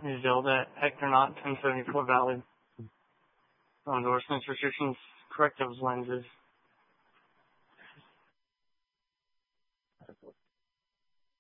Zelda, Hectornaut 1074 valid. No endorsements, restrictions, correctives, lenses.